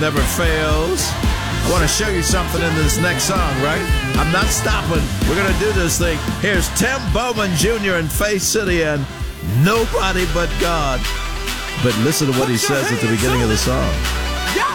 never fails. I want to show you something in this next song, right? I'm not stopping. We're going to do this thing. Here's Tim Bowman Jr. in Faith City and Nobody But God. But listen to what he says at the beginning of the song.